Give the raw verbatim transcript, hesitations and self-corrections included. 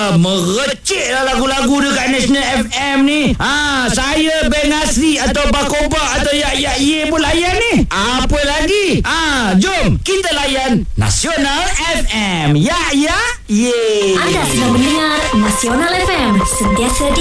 Merecik lah lagu-lagu dekat National F M ni. Ha, saya Ben Asri atau Bakoba atau Yak Yak Ye pun layan ni. Apa lagi? Ha, jom kita layan Nasional F M. Yak Yak Ye. Anda sedang mendengar Nasional F M, sentiasa